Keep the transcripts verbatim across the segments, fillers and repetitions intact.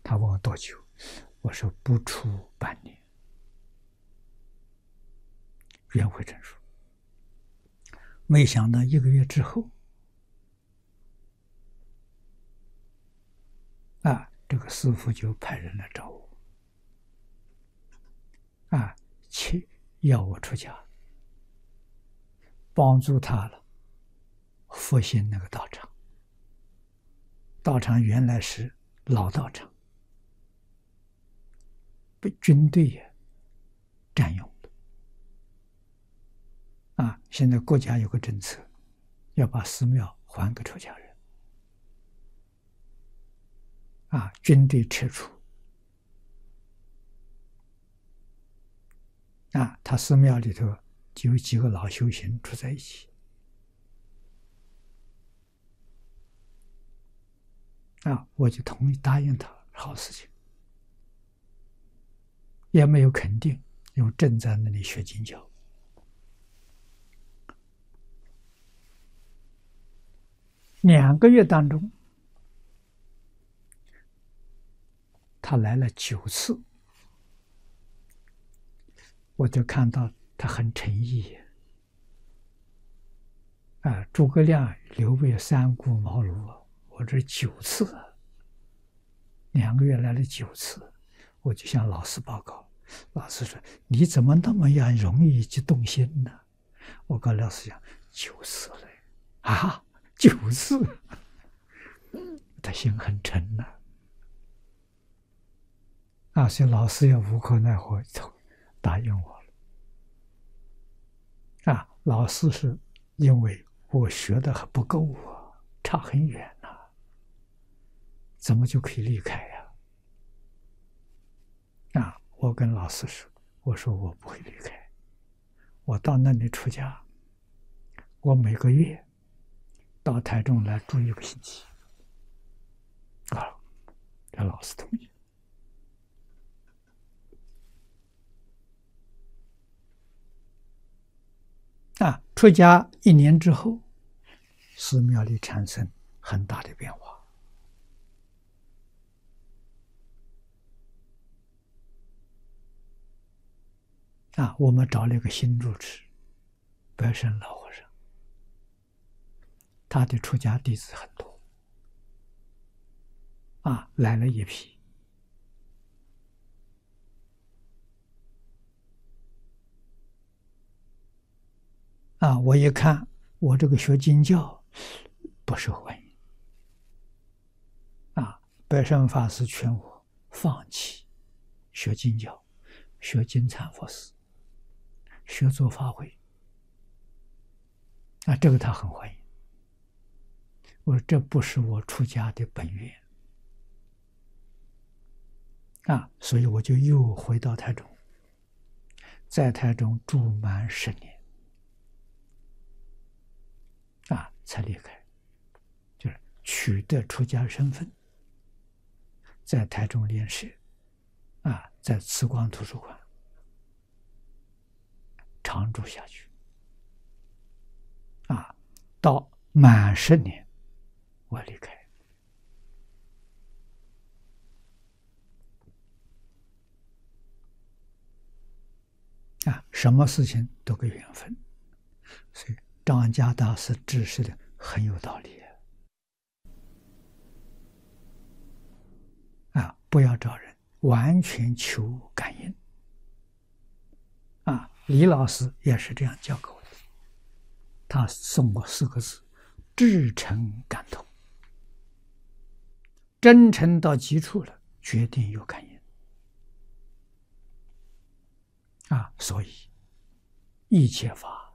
他问我多久，我说不出半年。圆会成熟。没想到一个月之后，啊，这个师父就派人来找我，啊，去要我出家，帮助他了，复兴那个道场。道场原来是老道场，被军队也占用了。啊，现在国家有个政策，要把寺庙还给出家人。啊，军队撤出。啊，他寺庙里头就有几个老修行住在一起。啊，我就同意答应他，好事情，也没有肯定，因为正在那里学经教。两个月当中，他来了九次，我就看到他很诚意。啊，诸葛亮、刘备、三顾茅庐，我这九次，两个月来了九次，我就向老师报告。老师说：“你怎么那么样容易去动心呢？”我跟老师讲：“九次了啊，九次。”他心很沉呐。啊，所以老师也无可奈何，答应我了。啊，老师是因为我学的还不够啊，差很远呐、啊，怎么就可以离开呀？啊，我跟老师说，我说我不会离开，我到那里出家，我每个月到台中来住一个星期。啊，这老师同意。啊，出家一年之后，寺庙里产生很大的变化。啊，我们找了一个新住持，白胜老和尚，他的出家弟子很多。啊，来了一批。啊，我一看，我这个学经教不受欢迎。啊，白胜法师劝我放弃学经教，学金蝉佛事，学做法会。啊，这个他很欢迎。我说这不是我出家的本愿。啊，所以我就又回到台中，在台中住满十年。啊，才离开，就是取得出家身份，在台中莲社，啊，在慈光图书馆常住下去。啊，到满十年，我离开。啊，什么事情都跟缘分，所以张家大师指示的很有道理。啊，不要找人，完全求感应。啊，李老师也是这样教给我的，他送我四个字：至诚感通。真诚到极处了，决定有感应。啊，所以一切法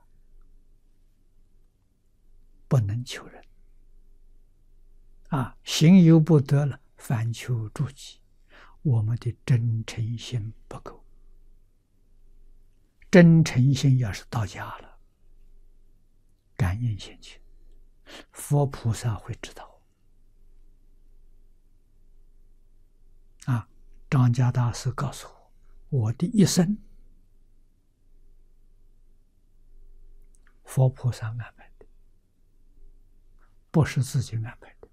不能求人。啊，行有不得了，反求诸己。我们的真诚心不够。真诚心要是到家了，感应现前，佛菩萨会知道。啊，张家大师告诉我，我的一生，佛菩萨安排的，不是自己安排的。